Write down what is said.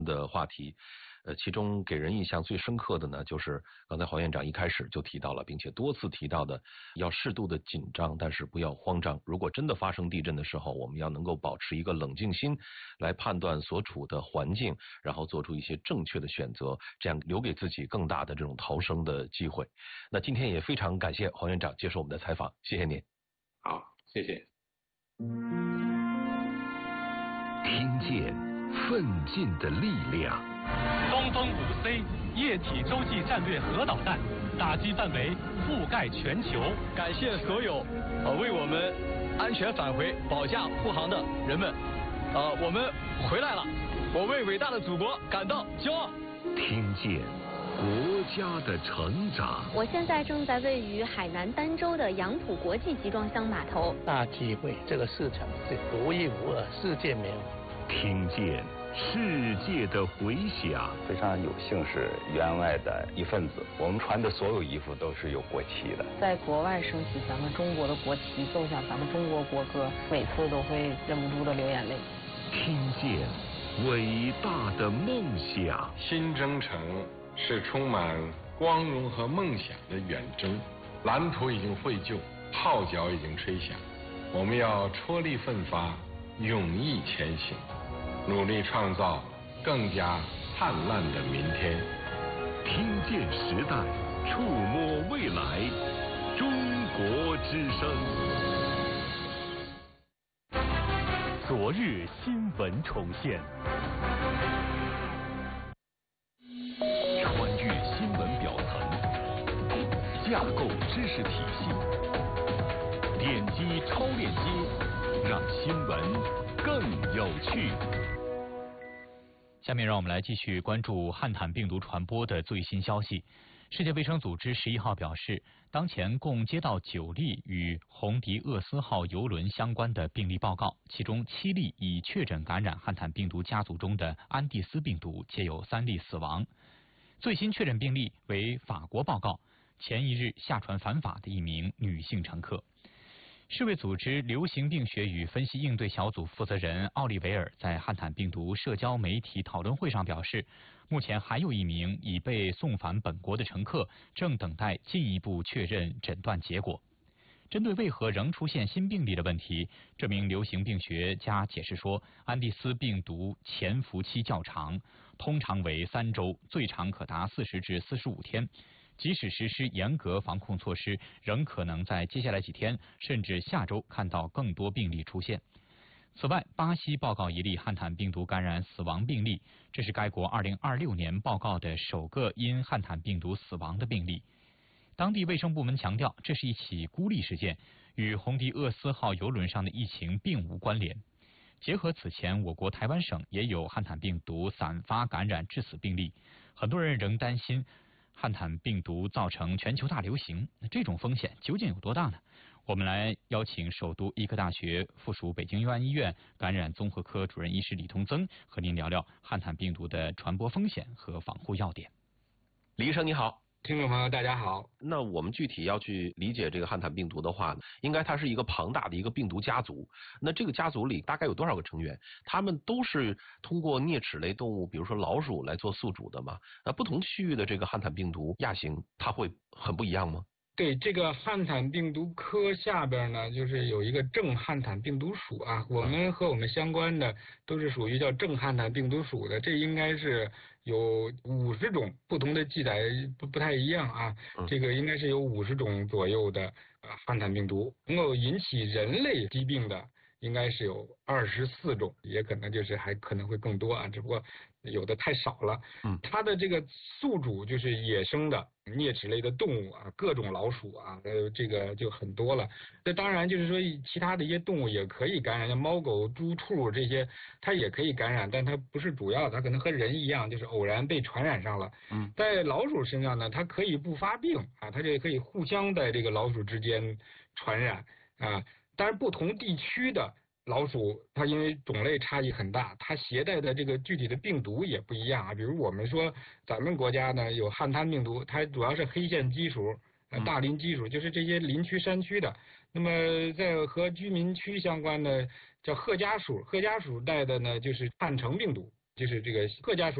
的话题。其中给人印象最深刻的呢，就是刚才黄院长一开始就提到了，并且多次提到的，要适度的紧张，但是不要慌张。如果真的发生地震的时候，我们要能够保持一个冷静心，来判断所处的环境，然后做出一些正确的选择，这样留给自己更大的这种逃生的机会。那今天也非常感谢黄院长接受我们的采访，谢谢您。 好，谢谢。 听见奋进的力量。 东风5C 液体洲际战略核导弹打击范围覆盖全球。 感谢所有为我们安全返回保驾护航的人们。我们回来了，我为伟大的祖国感到骄傲。 听见国家的成长。 我现在正在位于海南儋州的杨浦国际集装箱码头。 大机会，这个市场是独一无二，世界没有。 听见世界的回响。 非常有幸是员外的一份子，我们穿的所有衣服都是有国旗的。 在国外升起咱们中国的国旗，奏响咱们中国国歌，每次都会忍不住的流眼泪。 听见伟大的梦想。 新征程是充满光荣和梦想的远征，蓝图已经绘就，号角已经吹响，我们要踔厉奋发，勇毅前行，努力创造更加灿烂的明天。 听见时代，触摸未来，中国之声。 昨日新闻重现， 穿越新闻表层，架构知识体系，点击超链接，让新闻更有趣。 下面让我们来继续关注汉坦病毒传播的最新消息。世界卫生组织11号表示，当前共接到9例与红迪厄斯号邮轮相关的病例报告，其中7例已确诊感染汉坦病毒家族中的安第斯病毒，且有3例死亡。最新确诊病例为法国报告，前一日下船返法的一名女性乘客。世卫组织流行病学与分析应对小组负责人奥利维尔在汉坦病毒社交媒体讨论会上表示，目前还有一名已被送返本国的乘客正等待进一步确认诊断结果。针对为何仍出现新病例的问题，这名流行病学家解释说，安第斯病毒潜伏期较长，通常为3周，最长可达40至45天。即使实施严格防控措施，仍可能在接下来几天甚至下周看到更多病例出现。此外，巴西报告一例汉坦病毒感染死亡病例，这是该国2026年报告的首个因汉坦病毒死亡的病例。当地卫生部门强调，这是一起孤立事件，与红迪厄斯号邮轮上的疫情并无关联。结合此前我国台湾省也有汉坦病毒散发感染致死病例，很多人仍担心汉坦病毒造成全球大流行，这种风险究竟有多大呢？我们来邀请首都医科大学附属北京佑安医院感染综合科主任医师李同增和您聊聊汉坦病毒的传播风险和防护要点。 李医生你好。 听众朋友大家好。 那我们具体要去理解这个汉坦病毒的话呢，应该它是一个庞大的一个病毒家族。那这个家族里大概有多少个成员？他们都是通过啮齿类动物，比如说老鼠来做宿主的吗？那不同区域的这个汉坦病毒亚型，它会很不一样吗？ 对，这个汉坦病毒科下边呢，就是有一个正汉坦病毒属啊，我们和我们相关的都是属于叫正汉坦病毒属的，这应该是有50种，不同的记载不太一样啊，这个应该是有50种左右的汉坦病毒，能够引起人类疾病的应该是有24种，也可能就是还可能会更多啊，只不过有的太少了。它的这个宿主就是野生的啮齿类的动物啊，各种老鼠啊，这个就很多了。这当然就是说其他的一些动物也可以感染，像猫狗猪兔这些它也可以感染，但它不是主要，它可能和人一样就是偶然被传染上了。在老鼠身上呢，它可以不发病啊，它这可以互相在这个老鼠之间传染啊。但是不同地区的老鼠，它因为种类差异很大，它携带的这个具体的病毒也不一样啊。比如我们说咱们国家呢有汉坦病毒，它主要是黑线鸡属、大林鸡属，就是这些林区山区的。那么在和居民区相关的叫贺家属，贺家属带的呢就是汉城病毒就是这个各家属